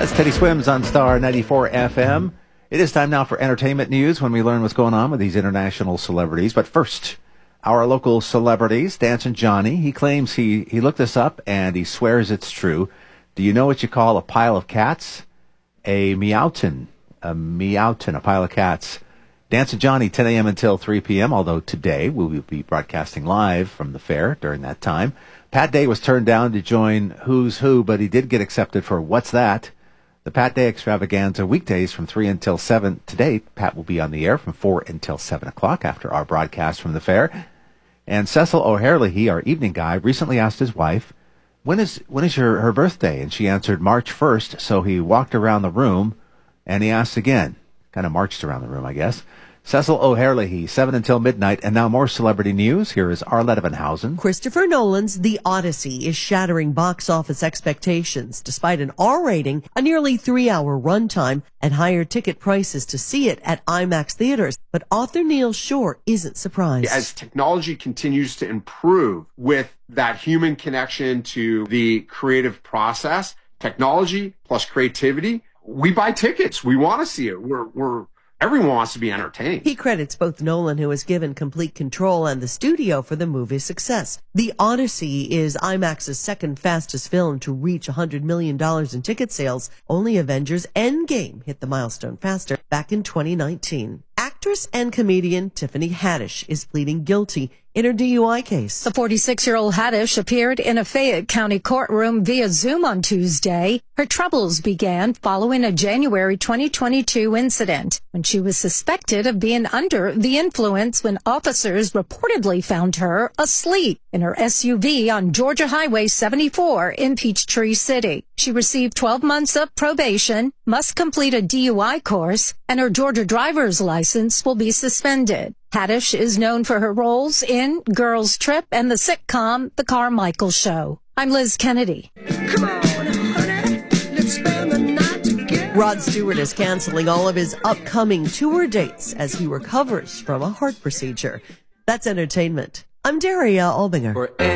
That's Teddy Swims on Star 94 FM. It is time now for entertainment news when we learn what's going on with these international celebrities. But first, our local celebrities, Dancing Johnny. He claims he looked this up and he swears it's true. Do you know what you call a pile of cats? A meowton. A pile of cats. Dancing Johnny, 10 a.m. until 3 p.m., although today we will be broadcasting live from the fair during that time. Pat Day was turned down to join Who's Who, but he did get accepted for What's That? The Pat Day Extravaganza, weekdays from 3 until 7. Today, Pat will be on the air from 4 until 7 o'clock after our broadcast from the fair. And Cecil O'Herlihy, our evening guy, recently asked his wife, when is her birthday? And she answered March 1st, so he walked around the room and he asked again. Kind of marched around the room, I guess. Cecil O'Herlihy, 7 until midnight. And now more celebrity news. Here is Arlette Evenhausen. Christopher Nolan's The Odyssey is shattering box office expectations despite an R rating, a nearly 3-hour runtime, and higher ticket prices to see it at IMAX theaters. But author Neil Shore isn't surprised. As technology continues to improve with that human connection to the creative process, technology plus creativity, we buy tickets. We want to see it. Everyone wants to be entertained. He credits both Nolan, who was given complete control, and the studio for the movie's success. The Odyssey is IMAX's second fastest film to reach $100 million in ticket sales. Only Avengers Endgame hit the milestone faster back in 2019. Actress and comedian Tiffany Haddish is pleading guilty in her DUI case. The 46-year-old Haddish appeared in a Fayette County courtroom via Zoom on Tuesday. Her troubles began following a January 2022 incident when she was suspected of being under the influence when officers reportedly found her asleep in her SUV on Georgia Highway 74 in Peachtree City. She received 12 months of probation, must complete a DUI course, and her Georgia driver's license will be suspended. Haddish is known for her roles in Girls Trip and the sitcom The Carmichael Show. I'm Liz Kennedy. Come on, honey, let's spend the night together. Rod Stewart is canceling all of his upcoming tour dates as he recovers from a heart procedure. That's entertainment. I'm Daria Albinger.